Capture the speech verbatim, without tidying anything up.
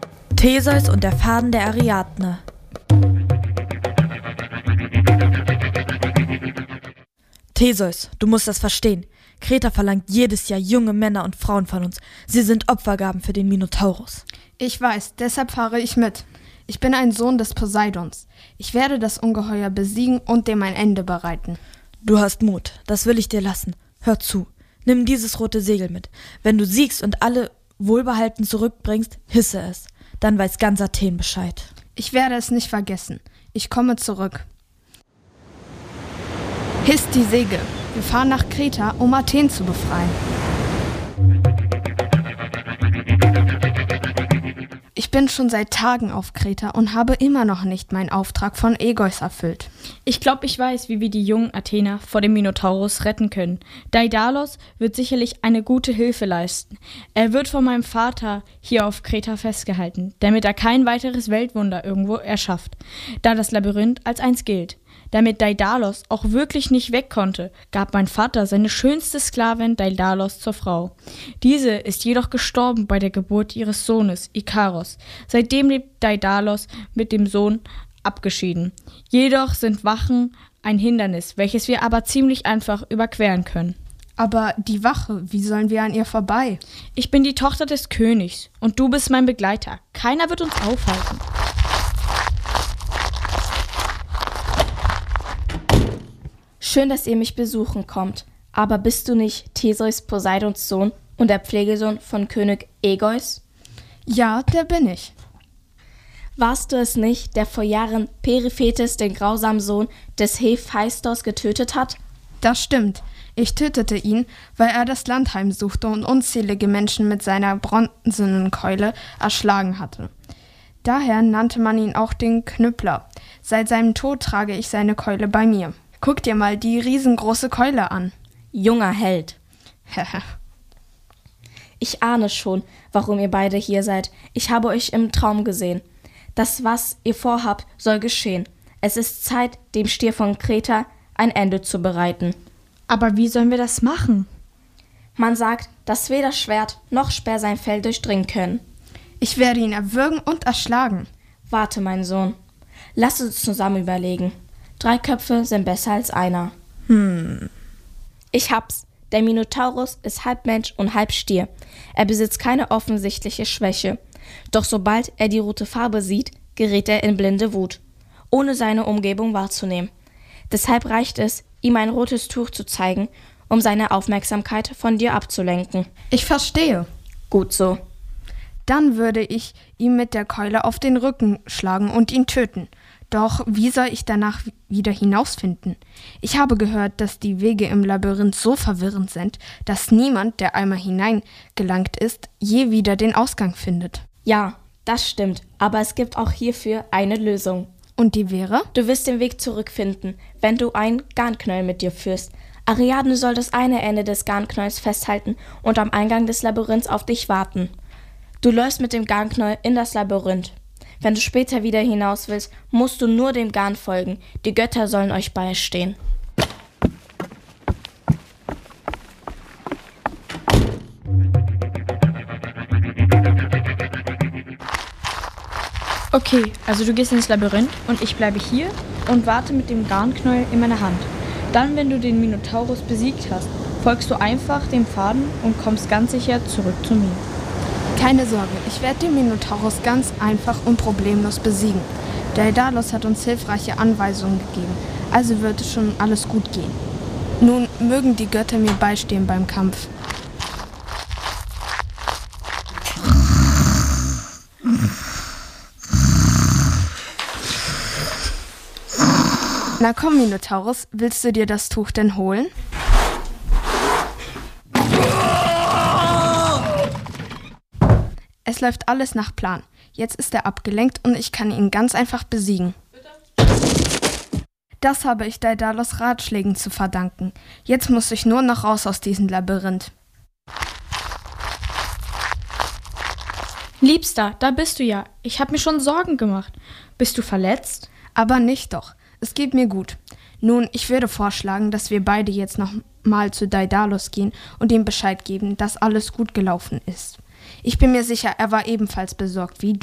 Theseus und der Faden der Ariadne. Theseus, du musst das verstehen. Kreta verlangt jedes Jahr junge Männer und Frauen von uns. Sie sind Opfergaben für den Minotaurus. Ich weiß, deshalb fahre ich mit. Ich bin ein Sohn des Poseidons. Ich werde das Ungeheuer besiegen und dem ein Ende bereiten. Du hast Mut, das will ich dir lassen. Hör zu, nimm dieses rote Segel mit. Wenn du siegst und alle wohlbehalten zurückbringst, hisse es. Dann weiß ganz Athen Bescheid. Ich werde es nicht vergessen. Ich komme zurück. Hisst die Segel. Wir fahren nach Kreta, um Athen zu befreien. Ich bin schon seit Tagen auf Kreta und habe immer noch nicht meinen Auftrag von Aegeus erfüllt. Ich glaube, ich weiß, wie wir die jungen Athener vor dem Minotaurus retten können. Daidalos wird sicherlich eine gute Hilfe leisten. Er wird von meinem Vater hier auf Kreta festgehalten, damit er kein weiteres Weltwunder irgendwo erschafft, da das Labyrinth als eins gilt. Damit Daidalos auch wirklich nicht weg konnte, gab mein Vater seine schönste Sklavin Daidalos zur Frau. Diese ist jedoch gestorben bei der Geburt ihres Sohnes Ikaros. Seitdem lebt Daidalos mit dem Sohn abgeschieden. Jedoch sind Wachen ein Hindernis, welches wir aber ziemlich einfach überqueren können. Aber die Wache, wie sollen wir an ihr vorbei? Ich bin die Tochter des Königs und du bist mein Begleiter. Keiner wird uns aufhalten. Schön, dass ihr mich besuchen kommt. Aber bist du nicht Theseus, Poseidons Sohn und der Pflegesohn von König Aegeus? Ja, der bin ich. Warst du es nicht, der vor Jahren Periphetes, den grausamen Sohn des Hephaistos, getötet hat? Das stimmt. Ich tötete ihn, weil er das Land heimsuchte und unzählige Menschen mit seiner bronzenen Keule erschlagen hatte. Daher nannte man ihn auch den Knüppler. Seit seinem Tod trage ich seine Keule bei mir. Guck dir mal die riesengroße Keule an. Junger Held. Ich ahne schon, warum ihr beide hier seid. Ich habe euch im Traum gesehen. Das, was ihr vorhabt, soll geschehen. Es ist Zeit, dem Stier von Kreta ein Ende zu bereiten. Aber wie sollen wir das machen? Man sagt, dass weder Schwert noch Speer sein Fell durchdringen können. Ich werde ihn erwürgen und erschlagen. Warte, mein Sohn. Lass uns zusammen überlegen. Drei Köpfe sind besser als einer. Hm. Ich hab's. Der Minotaurus ist halb Mensch und halb Stier. Er besitzt keine offensichtliche Schwäche. Doch sobald er die rote Farbe sieht, gerät er in blinde Wut, ohne seine Umgebung wahrzunehmen. Deshalb reicht es, ihm ein rotes Tuch zu zeigen, um seine Aufmerksamkeit von dir abzulenken. Ich verstehe. Gut so. Dann würde ich ihm mit der Keule auf den Rücken schlagen und ihn töten. Doch wie soll ich danach wieder hinausfinden? Ich habe gehört, dass die Wege im Labyrinth so verwirrend sind, dass niemand, der einmal hineingelangt ist, je wieder den Ausgang findet. Ja, das stimmt, aber es gibt auch hierfür eine Lösung. Und die wäre? Du wirst den Weg zurückfinden, wenn du einen Garnknäuel mit dir führst. Ariadne soll das eine Ende des Garnknäuels festhalten und am Eingang des Labyrinths auf dich warten. Du läufst mit dem Garnknäuel in das Labyrinth. Wenn du später wieder hinaus willst, musst du nur dem Garn folgen. Die Götter sollen euch beistehen. Okay, also du gehst ins Labyrinth und ich bleibe hier und warte mit dem Garnknäuel in meiner Hand. Dann, wenn du den Minotaurus besiegt hast, folgst du einfach dem Faden und kommst ganz sicher zurück zu mir. Keine Sorge, ich werde den Minotaurus ganz einfach und problemlos besiegen. Daidalos hat uns hilfreiche Anweisungen gegeben, also wird es schon alles gut gehen. Nun mögen die Götter mir beistehen beim Kampf. Na komm, Minotaurus, willst du dir das Tuch denn holen? Es läuft alles nach Plan. Jetzt ist er abgelenkt und ich kann ihn ganz einfach besiegen. Das habe ich Daidalos Ratschlägen zu verdanken. Jetzt muss ich nur noch raus aus diesem Labyrinth. Liebster, da bist du ja. Ich habe mir schon Sorgen gemacht. Bist du verletzt? Aber nicht doch. Es geht mir gut. Nun, ich würde vorschlagen, dass wir beide jetzt noch mal zu Daidalos gehen und ihm Bescheid geben, dass alles gut gelaufen ist. Ich bin mir sicher, er war ebenfalls besorgt wie du.